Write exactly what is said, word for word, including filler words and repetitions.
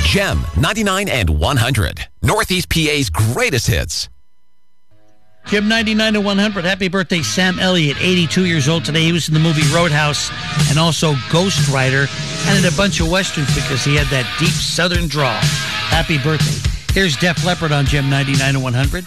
Gem ninety-nine and one hundred. Northeast P A's greatest hits. Gem ninety-nine to one hundred. Happy birthday, Sam Elliott, eighty-two years old today. He was in the movie Roadhouse and also Ghost Rider and in a bunch of westerns because he had that deep southern drawl. Happy birthday. Here's Def Leppard on Gem ninety-nine to one hundred.